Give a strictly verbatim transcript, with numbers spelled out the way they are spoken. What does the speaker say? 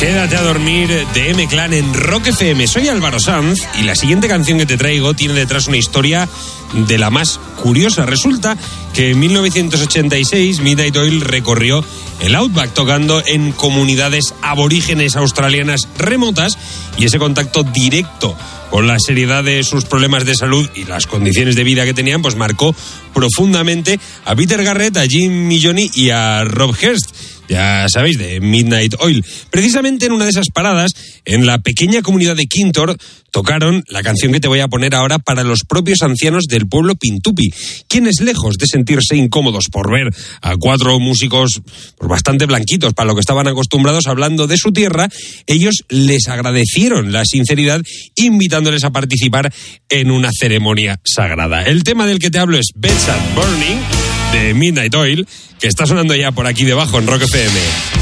Quédate a dormir de M-Clan en Rock F M. Soy Álvaro Sanz y la siguiente canción que te traigo tiene detrás una historia de la más curiosa. Resulta que en mil novecientos ochenta y seis Midnight Oil recorrió el Outback tocando en comunidades aborígenes australianas remotas, y ese contacto directo con la seriedad de sus problemas de salud y las condiciones de vida que tenían, pues marcó profundamente a Peter Garrett, a Jim Milloni y a Rob Hurst. Ya sabéis, de Midnight Oil. Precisamente en una de esas paradas, en la pequeña comunidad de Kintore, tocaron la canción que te voy a poner ahora para los propios ancianos del pueblo Pintupi, quienes, lejos de sentirse incómodos por ver a cuatro músicos pues, bastante blanquitos para lo que estaban acostumbrados hablando de su tierra, ellos les agradecieron la sinceridad, invitándoles a participar en una ceremonia sagrada. El tema del que te hablo es Bedside Burning, de Midnight Oil, que está sonando ya por aquí debajo en Rock F M.